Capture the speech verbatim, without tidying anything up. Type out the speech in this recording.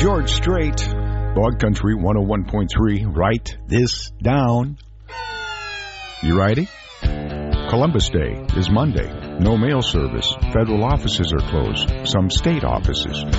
George Strait, Dog Country one oh one point three. Write this down. You righty? Columbus Day is Monday. No mail service. Federal offices are closed. Some state offices.